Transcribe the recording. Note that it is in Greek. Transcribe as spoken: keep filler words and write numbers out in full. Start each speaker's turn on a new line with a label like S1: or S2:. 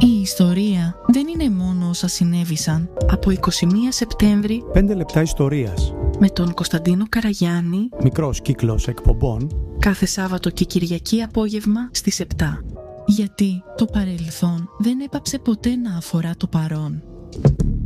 S1: Η ιστορία δεν είναι μόνο όσα συνέβησαν. Από εικοστή πρώτη Σεπτέμβρη,
S2: πέντε λεπτά ιστορίας.
S1: Με τον Κωνσταντίνο Καραγιάννη.
S2: Μικρός κύκλος εκπομπών.
S1: Κάθε Σάββατο και Κυριακή απόγευμα στις επτά. Γιατί το παρελθόν δεν έπαψε ποτέ να αφορά το παρόν.